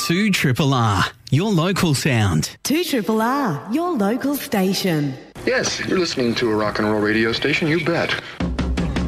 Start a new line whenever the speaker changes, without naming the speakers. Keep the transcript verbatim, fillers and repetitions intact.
two Triple R, your local sound.
two Triple R, your local station.
Yes, you're listening to a rock and roll radio station, you bet.